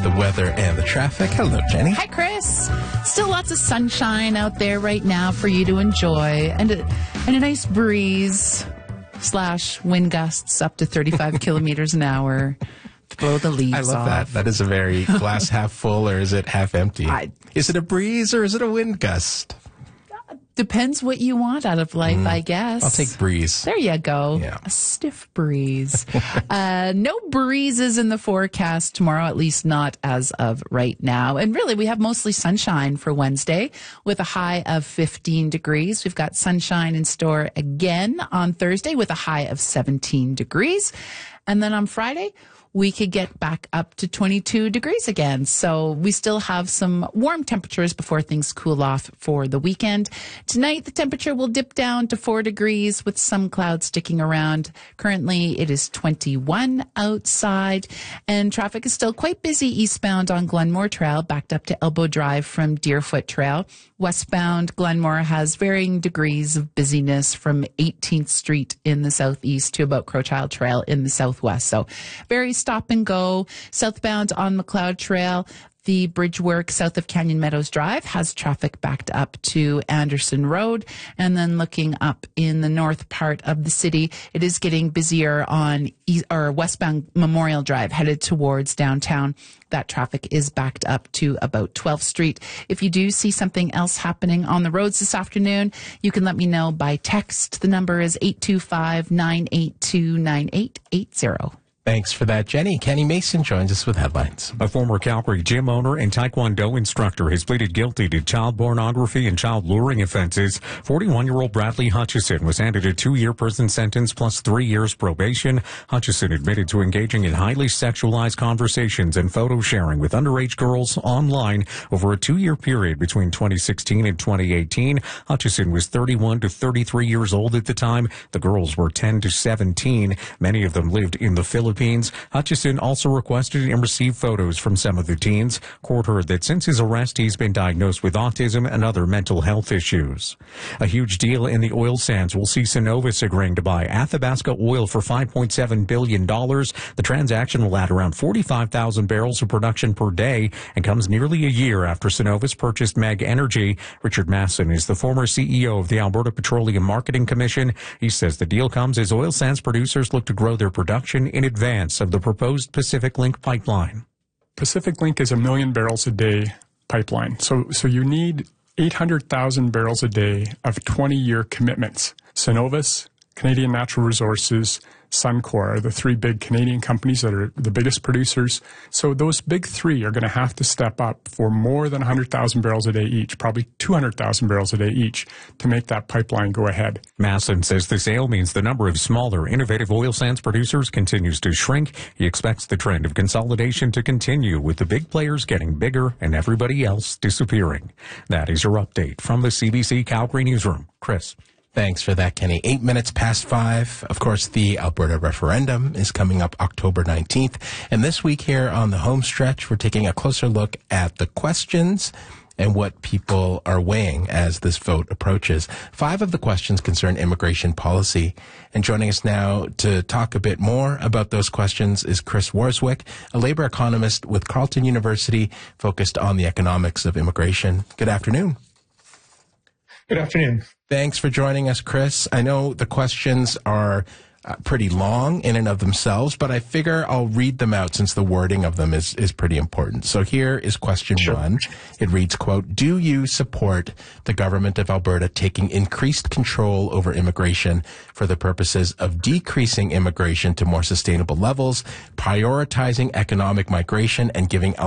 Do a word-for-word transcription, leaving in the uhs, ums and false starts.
the weather and the traffic. Hello, Jenny. Hi, Chris. Still lots of sunshine out there right now for you to enjoy, and a, and a nice breeze slash wind gusts up to thirty-five kilometers an hour to blow the leaves I love off. that. That is a very glass half full, or is it half empty? I, is it a breeze or is it a wind gust? Depends what you want out of life, mm, I guess. I'll take breeze. There you go. Yeah. A stiff breeze. uh, no breezes in the forecast tomorrow, at least not as of right now. And really, we have mostly sunshine for Wednesday with a high of fifteen degrees. We've got sunshine in store again on Thursday with a high of seventeen degrees. And then on Friday, we could get back up to twenty-two degrees again. So we still have some warm temperatures before things cool off for the weekend. Tonight, the temperature will dip down to four degrees with some clouds sticking around. Currently, it is twenty-one outside, and traffic is still quite busy eastbound on Glenmore Trail, backed up to Elbow Drive from Deerfoot Trail. Westbound, Glenmore has varying degrees of busyness from eighteenth Street in the southeast to about Crowchild Trail in the southwest. So very stop and go. Southbound on McLeod Trail, the bridge work south of Canyon Meadows Drive has traffic backed up to Anderson Road. And then looking up in the north part of the city, it is getting busier on east, or westbound Memorial Drive headed towards downtown. That traffic is backed up to about twelfth Street. If you do see something else happening on the roads this afternoon, you can let me know by text. The number is eight two five, nine eight two, nine eight eight zero. Thanks for that, Jenny. Kenny Mason joins us with headlines. A former Calgary gym owner and Taekwondo instructor has pleaded guilty to child pornography and child luring offenses. forty-one-year-old Bradley Hutchison was handed a two-year prison sentence plus three years probation. Hutchison admitted to engaging in highly sexualized conversations and photo sharing with underage girls online over a two-year period between twenty sixteen and twenty eighteen. Hutchison was thirty-one to thirty-three years old at the time. The girls were ten to seventeen. Many of them lived in the Philippines. Hutchison also requested and received photos from some of the teens. Court heard that since his arrest, he's been diagnosed with autism and other mental health issues. A huge deal in the oil sands will see Cenovus agreeing to buy Athabasca Oil for five point seven billion dollars. The transaction will add around forty-five thousand barrels of production per day and comes nearly a year after Cenovus purchased Meg Energy. Richard Masson is the former C E O of the Alberta Petroleum Marketing Commission. He says the deal comes as oil sands producers look to grow their production in advance of the proposed Pacific Link pipeline. Pacific Link is a million barrels a day pipeline. So, so you need eight hundred thousand barrels a day of twenty-year commitments. Cenovus, Canadian Natural Resources, Suncor are the three big Canadian companies that are the biggest producers. So those big three are going to have to step up for more than one hundred thousand barrels a day each, probably two hundred thousand barrels a day each, to make that pipeline go ahead. Masson says the sale means the number of smaller, innovative oil sands producers continues to shrink. He expects the trend of consolidation to continue, with the big players getting bigger and everybody else disappearing. That is your update from the C B C Calgary Newsroom. Chris. Thanks for that, Kenny. Eight minutes past five. Of course, the Alberta referendum is coming up October nineteenth. And this week here on the home stretch, we're taking a closer look at the questions and what people are weighing as this vote approaches. Five of the questions concern immigration policy. And joining us now to talk a bit more about those questions is Chris Warswick, a labor economist with Carleton University, focused on the economics of immigration. Good afternoon. Good afternoon. Thanks for joining us, Chris. I know the questions are uh, pretty long in and of themselves, but I figure I'll read them out since the wording of them is, is pretty important. So here is question Sure. one. It reads, quote, do you support the government of Alberta taking increased control over immigration for the purposes of decreasing immigration to more sustainable levels, prioritizing economic migration, and giving